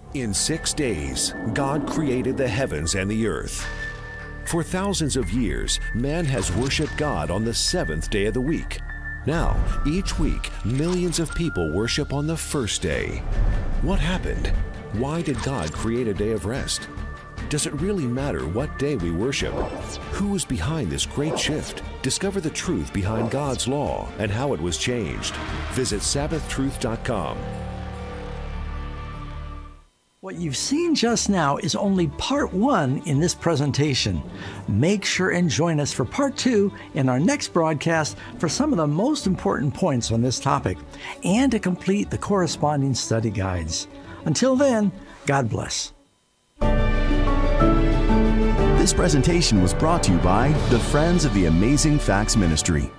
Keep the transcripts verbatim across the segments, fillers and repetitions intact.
In six days, God created the heavens and the earth. For thousands of years, man has worshiped God on the seventh day of the week. Now, each week, millions of people worship on the first day. What happened? Why did God create a day of rest? Does it really matter what day we worship? Who is behind this great shift? Discover the truth behind God's law and how it was changed. Visit Sabbath Truth dot com. What you've seen just now is only part one in this presentation. Make sure and join us for part two in our next broadcast for some of the most important points on this topic and to complete the corresponding study guides. Until then, God bless. This presentation was brought to you by the Friends of the Amazing Facts Ministry.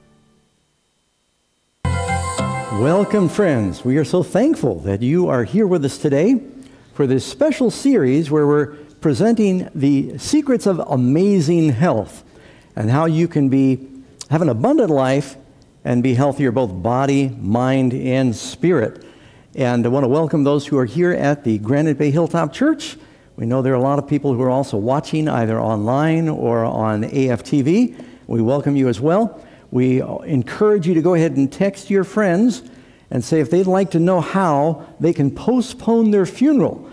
Welcome, friends. We are so thankful that you are here with us today for this special series where we're presenting the secrets of amazing health and how you can be have an abundant life and be healthier both body, mind, and spirit. And I want to welcome those who are here at the Granite Bay Hilltop Church. We know there are a lot of people who are also watching either online or on A F T V. We welcome you as well. We encourage you to go ahead and text your friends and say if they'd like to know how they can postpone their funeral.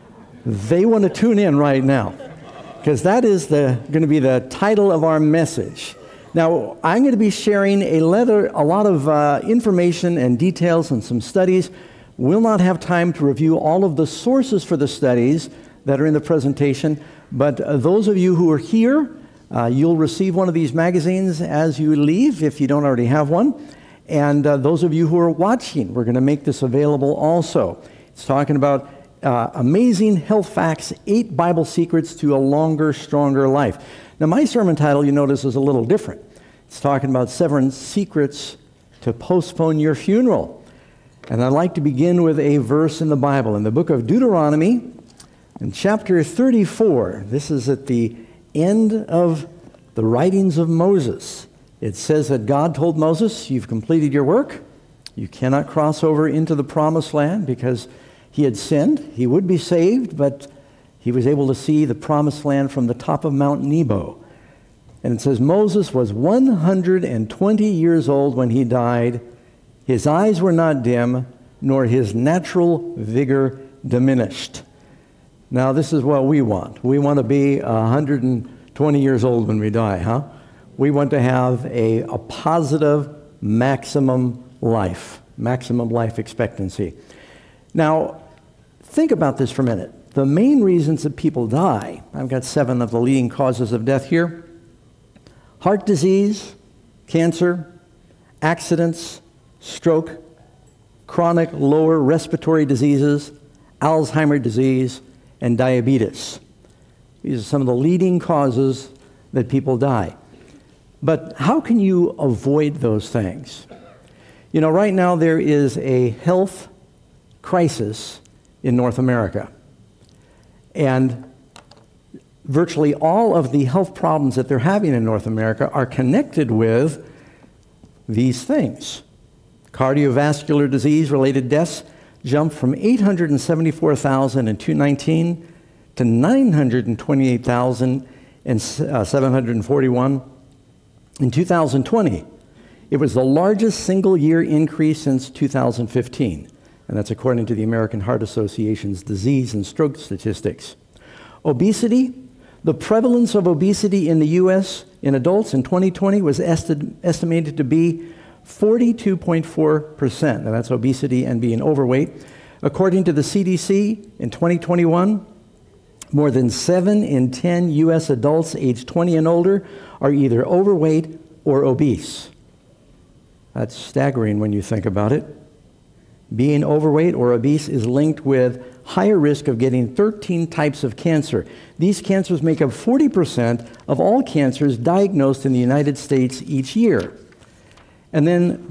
They want to tune in right now because that is the going to be the title of our message. Now, I'm going to be sharing a, leather, a lot of uh, information and details and some studies. We'll not have time to review all of the sources for the studies that are in the presentation, but uh, those of you who are here, uh, you'll receive one of these magazines as you leave if you don't already have one. And uh, those of you who are watching, we're going to make this available also. It's talking about uh, amazing health facts, eight Bible secrets to a longer, stronger life. Now, my sermon title, you notice, is a little different. It's talking about seven secrets to postpone your funeral. And I'd like to begin with a verse in the Bible, in the book of Deuteronomy, in chapter thirty-four. This is at the end of the writings of Moses. It says that God told Moses, you've completed your work. You cannot cross over into the promised land because he had sinned. He would be saved, but he was able to see the promised land from the top of Mount Nebo. And it says, Moses was one hundred twenty years old when he died. His eyes were not dim, nor his natural vigor diminished. Now, this is what we want. We want to be one hundred twenty years old when we die, huh? We want to have a, a positive maximum life, maximum life expectancy. Now, think about this for a minute. The main reasons that people die, I've got seven of the leading causes of death here. Heart disease, cancer, accidents, stroke, chronic lower respiratory diseases, Alzheimer's disease, and diabetes. These are some of the leading causes that people die. But how can you avoid those things? You know, right now there is a health crisis in North America. And virtually all of the health problems that they're having in North America are connected with these things. Cardiovascular disease-related deaths jumped from eight hundred seventy-four thousand in two thousand nineteen to nine hundred twenty-eight thousand seven hundred forty-one in two thousand twenty. It was the largest single-year increase since two thousand fifteen, and that's according to the American Heart Association's disease and stroke statistics. Obesity, the prevalence of obesity in the U S in adults in twenty twenty was esti- estimated to be forty-two point four percent. Now that's obesity and being overweight. According to the C D C, in twenty twenty-one, more than seven in ten U S adults aged twenty and older are either overweight or obese. That's staggering when you think about it. Being overweight or obese is linked with higher risk of getting thirteen types of cancer. These cancers make up forty percent of all cancers diagnosed in the United States each year. And then